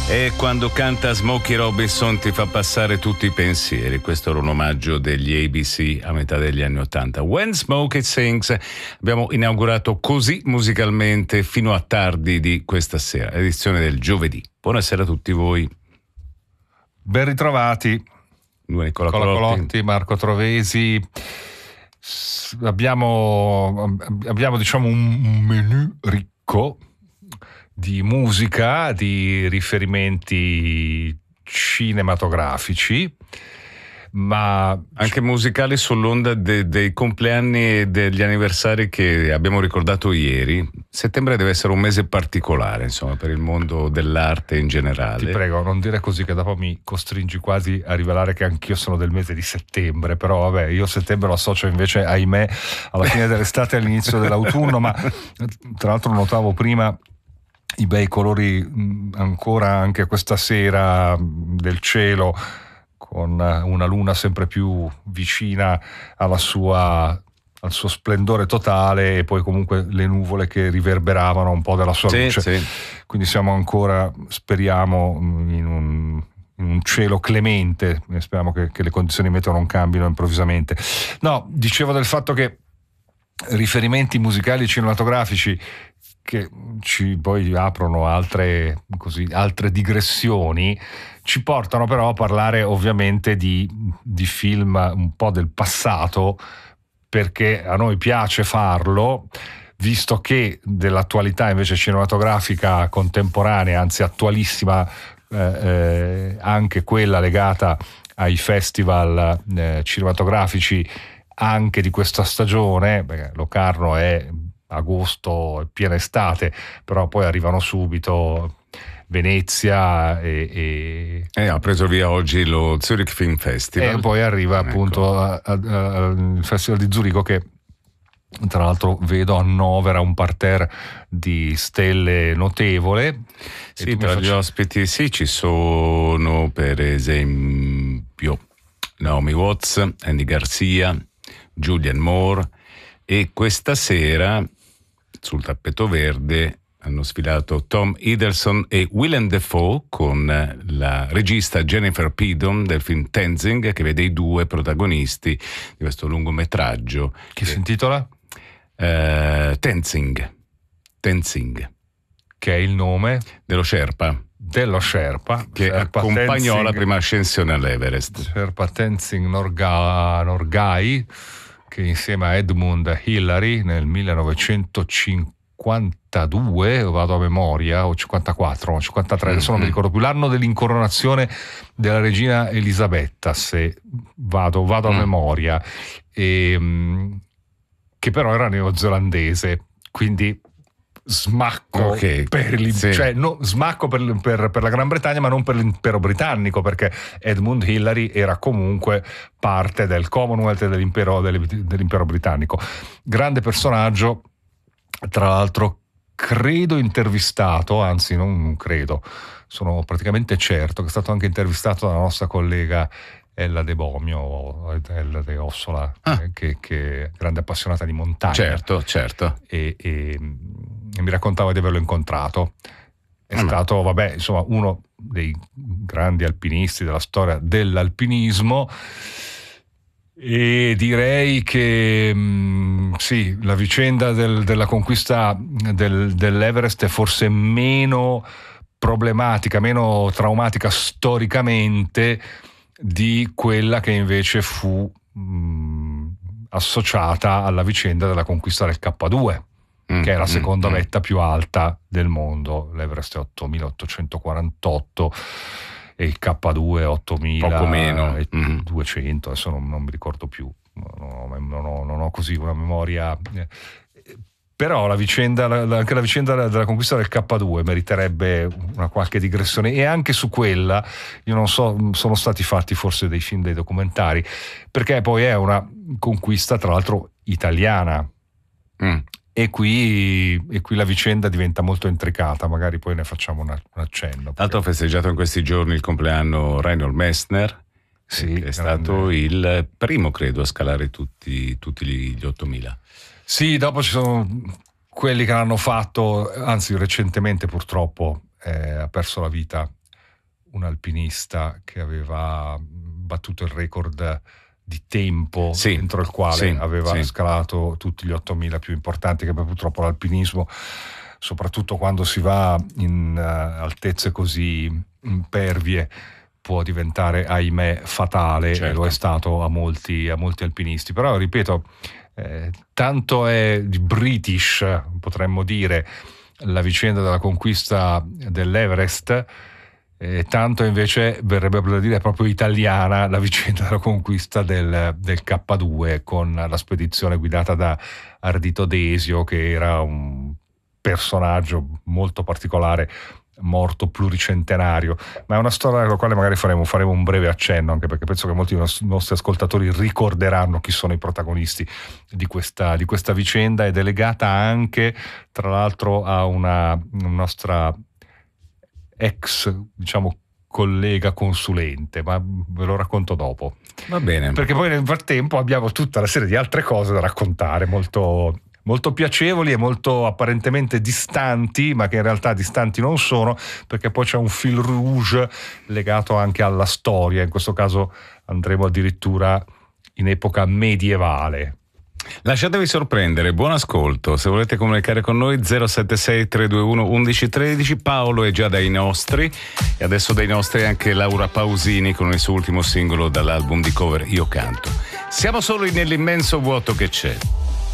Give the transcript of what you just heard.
E quando canta Smokey Robinson ti fa passare tutti i pensieri. Questo era un omaggio degli ABC a metà degli anni '80. When Smokey Sings abbiamo inaugurato così musicalmente fino a tardi di questa sera, edizione del giovedì. Buonasera a tutti voi. Ben ritrovati. Nicola Colotti, Marco Trovesi. Abbiamo diciamo un menù ricco di musica, di riferimenti cinematografici, ma anche musicali sull'onda dei compleanni e degli anniversari che abbiamo ricordato ieri. Settembre deve essere un mese particolare, insomma, per il mondo dell'arte in generale. Ti prego, non dire così, che dopo mi costringi quasi a rivelare che anch'io sono del mese di settembre, però vabbè, io settembre lo associo invece, ahimè, alla fine dell'estate e all'inizio dell'autunno, ma tra l'altro notavo prima i bei colori ancora anche questa sera del cielo, con una luna sempre più vicina al suo splendore totale, e poi comunque le nuvole che riverberavano un po' della sua luce. Sì. Quindi siamo ancora, speriamo, in un cielo clemente, speriamo che le condizioni meteo non cambino improvvisamente. No, dicevo del fatto che riferimenti musicali cinematografici che ci poi aprono altre digressioni, ci portano però a parlare ovviamente di film un po' del passato, perché a noi piace farlo, visto che dell'attualità invece cinematografica contemporanea, anzi attualissima, anche quella legata ai festival cinematografici anche di questa stagione, perché Locarno è agosto, è piena estate, però poi arrivano subito Venezia e ha preso via oggi lo Zurich Film Festival e poi arriva appunto al Festival di Zurigo, che tra l'altro vedo annovera un parterre di stelle notevole. Sì, tra gli ospiti sì, ci sono per esempio Naomi Watts, Andy Garcia, Julianne Moore, e questa sera sul tappeto verde hanno sfilato Tom Hiddleston e Willem Dafoe con la regista Jennifer Pidon del film Tenzing, che vede i due protagonisti di questo lungometraggio che si intitola Tenzing, che è il nome dello Sherpa che accompagnò la prima ascensione all'Everest. Sherpa Tenzing Norgay, che insieme a Edmund Hillary nel 1952, vado a memoria, o 54 o 53, adesso non mi ricordo più, l'anno dell'incoronazione della regina Elisabetta, se vado a memoria, che però era neozelandese, quindi smacco smacco per la Gran Bretagna, ma non per l'impero britannico, perché Edmund Hillary era comunque parte del Commonwealth e dell'impero britannico. Grande personaggio, tra l'altro credo intervistato, anzi non credo, sono praticamente certo che è stato anche intervistato dalla nostra collega Ella De Bomio o Ella De Ossola, che è grande appassionata di montagna. Certo. E mi raccontava di averlo incontrato. È stato, insomma, uno dei grandi alpinisti della storia dell'alpinismo, e direi che sì, la vicenda della conquista dell'Everest è forse meno problematica, meno traumatica storicamente di quella che invece fu associata alla vicenda della conquista del K2, che è la seconda vetta più alta del mondo. L'Everest è 8.848 e il K2 è 8.200, adesso non mi ricordo più, non ho così una memoria. Però anche la vicenda della conquista del K2 meriterebbe una qualche digressione, e anche su quella, io non so, sono stati fatti forse dei film, dei documentari, perché poi è una conquista tra l'altro italiana. E qui la vicenda diventa molto intricata, magari poi ne facciamo un accenno. Tanto ho festeggiato in questi giorni il compleanno Reinhold Messner, sì, che è stato il primo, credo, a scalare tutti gli 8000. Sì, dopo ci sono quelli che l'hanno fatto, anzi recentemente purtroppo ha perso la vita un alpinista che aveva battuto il record di tempo entro il quale aveva scalato tutti gli 8.000 più importanti, che poi purtroppo l'alpinismo, soprattutto quando si va in altezze così impervie, può diventare, ahimè, fatale, e lo è stato a molti alpinisti. Però ripeto, tanto è di British, potremmo dire, la vicenda della conquista dell'Everest, tanto invece verrebbe da dire proprio italiana la vicenda della conquista del K2, con la spedizione guidata da Ardito Desio, che era un personaggio molto particolare, morto pluricentenario. Ma è una storia alla quale magari faremo un breve accenno, anche perché penso che molti dei nostri ascoltatori ricorderanno chi sono i protagonisti di questa vicenda, ed è legata anche, tra l'altro, a una nostra ex, diciamo, collega consulente, ma ve lo racconto dopo. Va bene. Perché poi nel frattempo abbiamo tutta una serie di altre cose da raccontare, molto piacevoli e molto apparentemente distanti, ma che in realtà distanti non sono, perché poi c'è un fil rouge legato anche alla storia. In questo caso andremo addirittura in epoca medievale. Lasciatevi sorprendere, buon ascolto. Se volete comunicare con noi, 076 321 1113. Paolo è già dai nostri, e adesso dai nostri anche Laura Pausini con il suo ultimo singolo dall'album di cover Io Canto. Siamo solo nell'immenso vuoto che c'è.